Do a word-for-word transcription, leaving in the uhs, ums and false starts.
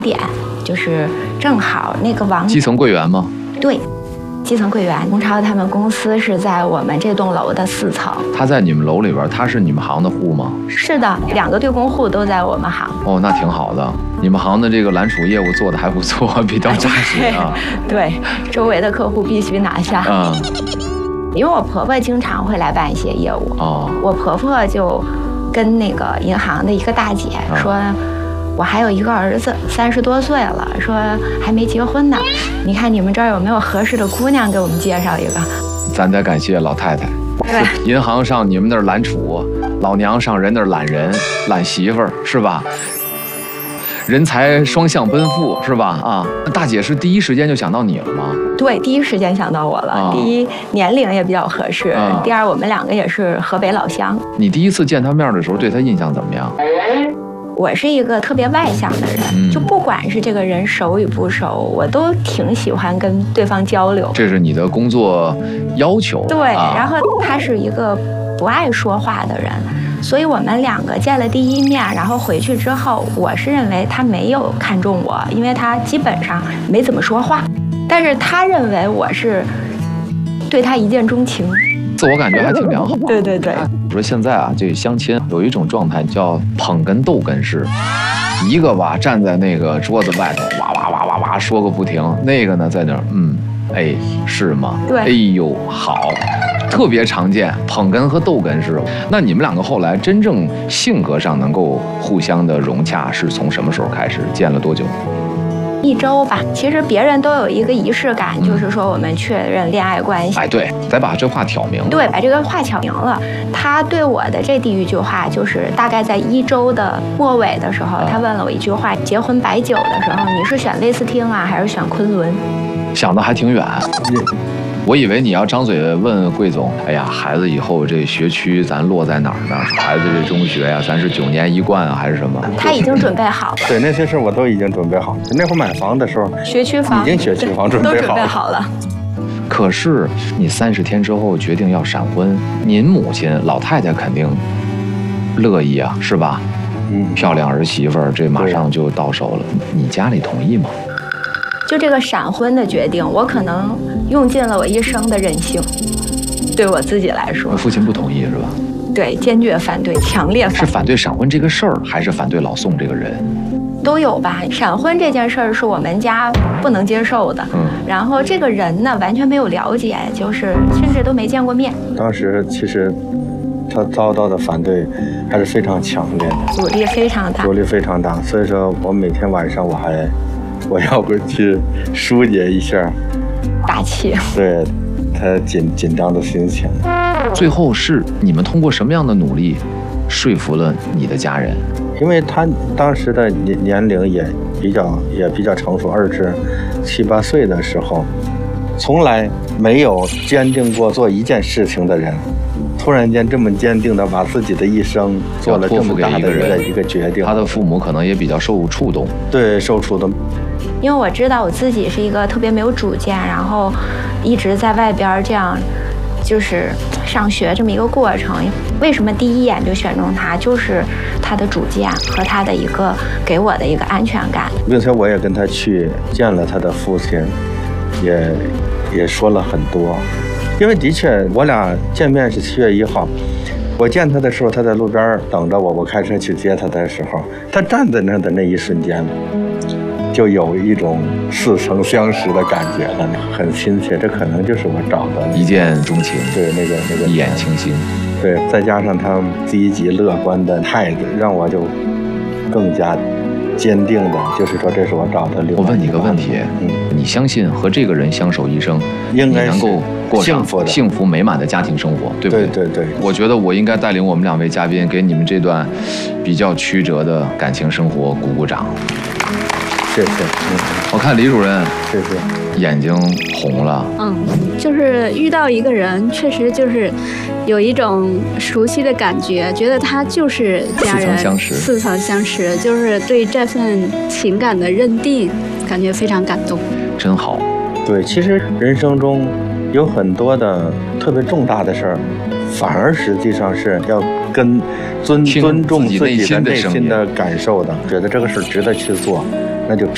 点，就是正好那个王基层柜员吗？ 对。基层柜员，洪超他们公司是在我们这栋楼的四层。 他在你们楼里边，他是你们行的户吗？ 是的，两个对公户都在我们行。 哦，那挺好的。你们行的这个揽储业务做的还不错，比较扎实啊。 对，周围的客户必须拿下。 嗯。 因为我婆婆经常会来办一些业务。哦。我婆婆就跟那个银行的一个大姐说。啊，我还有一个儿子，三十多岁了，说还没结婚呢。你看你们这儿有没有合适的姑娘给我们介绍一个？ 咱得感谢老太太。 对， 银行上你们那儿揽储，老娘上人那儿揽人、揽媳妇儿，是吧？人才双向奔赴，是吧？啊，那大姐是第一时间就想到你了吗？ 对，第一时间想到我了。啊、第一，年龄也比较合适；啊、第二，我们两个也是河北老乡。 你第一次见她面的时候，对她印象怎么样？ 我是一个特别外向的人，嗯、就不管是这个人熟与不熟，我都挺喜欢跟对方交流。 这是你的工作要求。 对， 啊、 然后他是一个不爱说话的人，所以我们两个见了第一面，然后回去之后，我是认为他没有看中我，因为他基本上没怎么说话，但是他认为我是对他一见钟情。 自我感觉还挺良好。 对对对。 我说现在啊，这个相亲有一种状态叫捧哏逗哏式，一个吧站在那个桌子外头，哇哇哇哇哇说个不停，那个呢在那儿，嗯，哎，是吗？ 对。 哎呦，好，特别常见，捧哏和逗哏式。那你们两个后来真正性格上能够互相的融洽，是从什么时候开始？见了多久？ 一周吧，其实别人都有一个仪式感，嗯、就是说我们确认恋爱关系。 哎，对，得把这话挑明。 对，把这个话挑明了。他对我的这第一句话，就是大概在一周的末尾的时候，啊、他问了我一句话：结婚摆酒的时候，你是选威斯汀啊，还是选昆仑？ 想的还挺远。我以为你要张嘴问贵总，哎呀，孩子以后这学区咱落在哪儿呢？孩子这中学呀，咱是九年一贯啊，还是什么？ 他已经准备好了。 对，那些事我都已经准备好了。那会儿买房的时候， 学区房已经学区房准备好了。 都准备好了。 可是你三十天之后决定要闪婚，您母亲老太太肯定乐意啊，是吧？嗯，漂亮儿媳妇儿，这马上就到手了。你家里同意吗？ 就这个闪婚的决定，我可能用尽了我一生的任性。对我自己来说， 父亲不同意是吧？ 对，坚决反对，强烈反对。 是反对闪婚这个事儿，还是反对老宋这个人？ 都有吧。闪婚这件事儿是我们家不能接受的。嗯。然后这个人呢，完全没有了解，就是甚至都没见过面。 当时其实他遭到的反对还是非常强烈的， 阻力非常大， 阻力非常大。所以说我每天晚上我还。我要回去疏解一下， 打气， 对他紧紧张的心情。 最后是你们通过什么样的努力，说服了你的家人？ 因为他当时的年年龄也比较也比较成熟，二十七八岁的时候，从来没有坚定过做一件事情的人，突然间这么坚定的把自己的一生做了这么大的一个一个决定， 他的父母可能也比较受触动。 对，受触动。 因为我知道我自己是一个特别没有主见，然后一直在外边这样就是上学这么一个过程。为什么第一眼就选中他，就是他的主见和他的一个给我的一个安全感。 并且我也跟他去见了他的父亲，也也说了很多。因为的确我俩见面是七月一号，我见他的时候他在路边等着我，我开车去接他的时候，他站在那的那一瞬间就有一种似曾相识的感觉了，很亲切。这可能就是我找的一见钟情， 对，那个那个一眼倾心， 对，再加上他积极乐观的态度，让我就更加坚定的，就是说这是我找的。 我问你个问题，嗯，你相信和这个人相守一生， 应该能够过上幸福的、 幸福美满的家庭生活，对不对？ 对对对。 我觉得我应该带领我们两位嘉宾，给你们这段比较曲折的感情生活鼓鼓掌。 谢谢。嗯， 我看李主任， 谢谢， 眼睛红了。 嗯，就是遇到一个人，确实就是有一种熟悉的感觉，觉得他就是家人， 似曾相识， 似曾相识，就是对这份情感的认定，感觉非常感动。 真好。 对，其实人生中有很多的特别重大的事儿，反而实际上是要跟尊尊重自己的内心的感受的，觉得这个事值得去做，那就